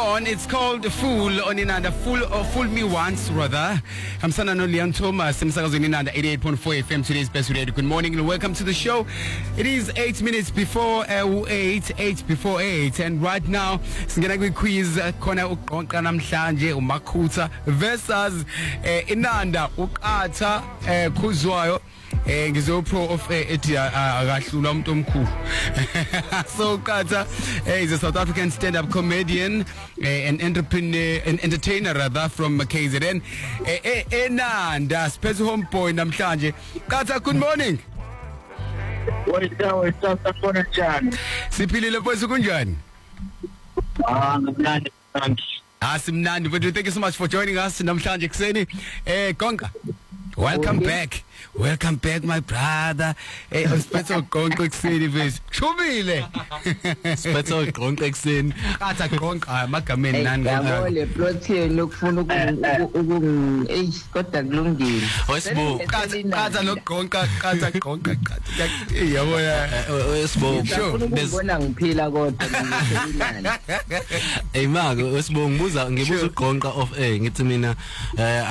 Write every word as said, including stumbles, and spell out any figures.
on. It's called Fool on Inanda. Fool or Fool Me Once, rather. I'm Sana no Leon Thomas. I'm Sakazo Inanda, eighty-eight point four F M, today's best radio. Good morning and welcome to the show. It is eight minutes before uh, eight, eight before eight. And right now, it's going to be a quiz. Kona ukonka namhlanje umakhuta versus uh, Inanda ukata uh, kuzwayo. Eh ngizopro of ethi akahlula umuntu omkhulu. So Kata is a South African stand-up comedian, an entrepreneur, an entertainer rather, from K Z N. Enanda special homeboy namhlanje. Kata, good morning. Wena wena safona njani? Siphilile mfowethu kunjani? Ah ngimnandi manje. Ah simnandi, but thank you so much for joining us namhlanje kuseni. Eh Konka, welcome back. Welcome back, my brother. Hey, special Konka kuseni bese. Chumile. Special Konka kuseni. Kata Konka magameni nani ngakho. Yabo le plot yenu ukufuna uku eh kodwa kulungile. Wesibo kata kata no Konka kata Konka kata. Yabo ya wesibo. Ngibona ngiphila kodwa ngiyimali. Hey maka wesibo ngibuza ngibuza uGonqa of eh ngithi mina